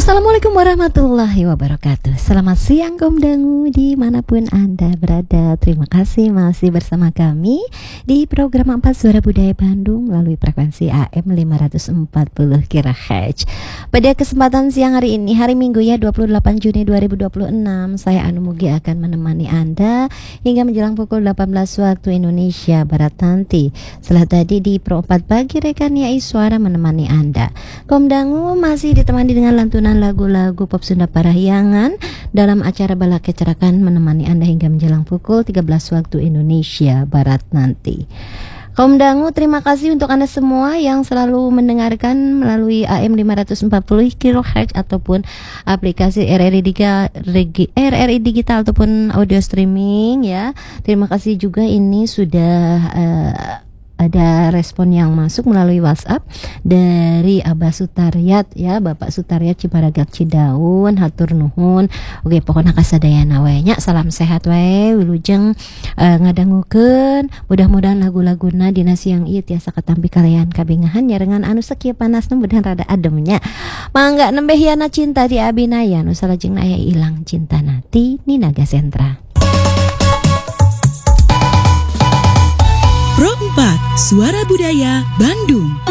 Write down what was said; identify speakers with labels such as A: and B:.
A: Assalamualaikum warahmatullahi wabarakatuh. Selamat siang Kaum Dangu dimanapun Anda berada. Terima kasih masih bersama kami di program 4 Suara Budaya Bandung melalui frekuensi AM 540 kHz. Pada kesempatan siang hari ini, hari Minggu ya, 28 Juni 2026, saya Anu Mugi akan menemani Anda hingga menjelang pukul 18 waktu Indonesia Barat nanti. Setelah tadi di Pro 4 pagi rekan Yai Suara menemani Anda. Kaum Dangu masih ditemani dengan lantunan lagu-lagu pop Sunda Parahyangan dalam acara Bala Kecerakan menemani Anda hingga menjelang pukul 13 waktu Indonesia Barat nanti. Kaum Dangu, terima kasih untuk Anda semua yang selalu mendengarkan melalui AM 540 kHz ataupun aplikasi RRI Digital ataupun audio streaming ya. Terima kasih juga, ini sudah ada respon yang masuk melalui WhatsApp dari Abah Sutariat ya, Bapak Sutariat Ciparagak Cidaun, hatur nuhun. Oke, pokoknya kasadayana we nya, salam sehat we, wilujeng ngadangukeun. Mudah-mudahan lagu-laguna dina siang ieu tiasa katampi kalian kabingahan nyarengan anu sakieu panasna mudahan rada ademnya. Mangga nembe hiana cinta di abinaya nu salajengna aya ilang cinta nati ni Naga Sentra.
B: Pro 4 Suara Budaya Bandung.